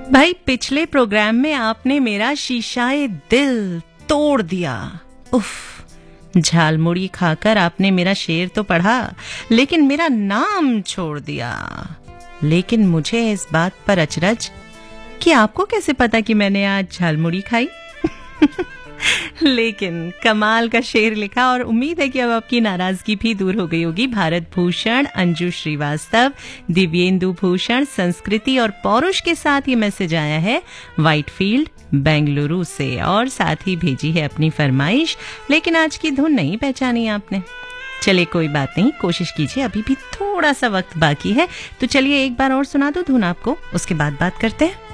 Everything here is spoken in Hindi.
भाई पिछले प्रोग्राम में आपने मेरा शीशाए दिल तोड़ दिया। उफ, झालमुड़ी खाकर आपने मेरा शेर तो पढ़ा लेकिन मेरा नाम छोड़ दिया। लेकिन मुझे इस बात पर अचरज कि आपको कैसे पता कि मैंने आज झालमुड़ी खाई। लेकिन कमाल का शेर लिखा और उम्मीद है कि अब आपकी नाराजगी भी दूर हो गई होगी। भारत भूषण, अंजू श्रीवास्तव, दिव्येंदु भूषण, संस्कृति और पौरुष के साथ ये मैसेज आया है व्हाइटफील्ड बेंगलुरु से और साथ ही भेजी है अपनी फरमाइश। लेकिन आज की धुन नहीं पहचानी आपने। चले कोई बात नहीं, कोशिश कीजिए, अभी भी थोड़ा सा वक्त बाकी है। तो चलिए एक बार और सुना दो धुन आपको, उसके बाद बात करते हैं।